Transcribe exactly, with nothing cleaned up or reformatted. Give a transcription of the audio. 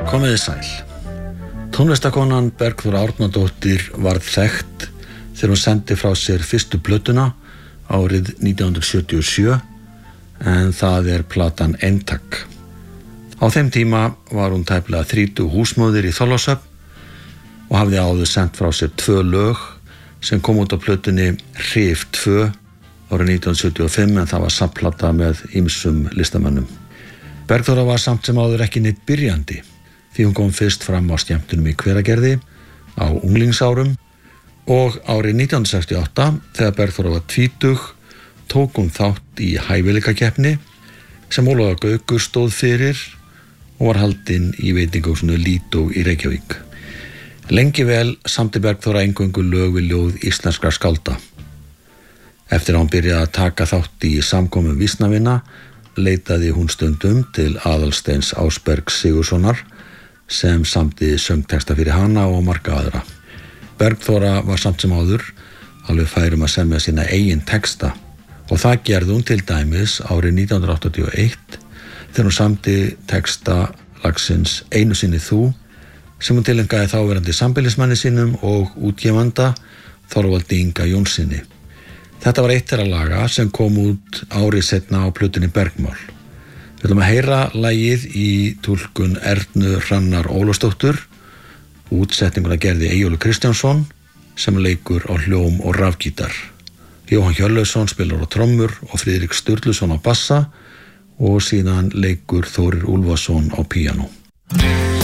Komiði sæl. Tónlistakonan Bergþóra Árnadóttir varð þekkt þegar hún sendi frá sér fyrstu plötuna árið nítján hundruð sjötíu og sjö, en það er platan Eintak. Á þeim tíma var hún tæplega þrítug húsmóðir í Þorlákshöfn og hafði áður sent frá sér tvö lög sem kom út á plötunni Hrif tvö árið nítján hundruð sjötíu og fimm, en það var samplata með ýmsum listamönnum. Bergþóra var samt sem áður ekki neitt byrjandi, því hún kom fyrst fram á skemmtunum í Hveragerði á unglingsárum og árið nítján hundruð sextíu og átta, þegar Bergþóra var tvítug, tók hún þátt í hæfileikakeppni sem Ólafur Gaukur stóð fyrir og var haldin í veitingahúsinu Lido í Reykjavík. Lengi vel samdi Bergþóra eingöngu lög við ljóð íslenskra skálda. Eftir að hún byrjaði að taka þátt í samkomum vísnavina, leitaði hún stundum til Aðalsteins Ásbergs Sigurðssonar sem samdi söngteksta fyrir hana og marga aðra. Bergþóra var samt sem áður alveg fær um að semja sína eigin teksta og það gerði hún til dæmis árið nítján hundruð áttatíu og eitt þegar hún samdi teksta lagsins Einu sinni þú sem hún tilengaði þáverandi sambýlismanni sínum og útgefanda Þorvaldi Inga Jónssyni. Þetta var eitt þeirra laga sem kom út árið seinna á plötunni Bergmál. Við ætlum að heyra lagið í túlkun Ernu Hrannar Ólafsdóttur, útsetninguna gerði Eyjólfur Kristjánsson sem leikur á hljóm og rafgítar. Jóhann Hjörleifsson spilar á trommur og Friðrik Sturluson á bassa og síðan leikur Þórir Úlfarsson á píanó.